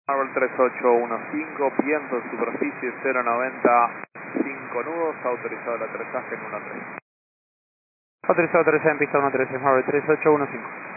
Marvel 3815, viento en superficie 090, 5 nudos, autorizado el aterrizaje en 13. Autorizado aterrizaje en pista 13, Marvel 3815.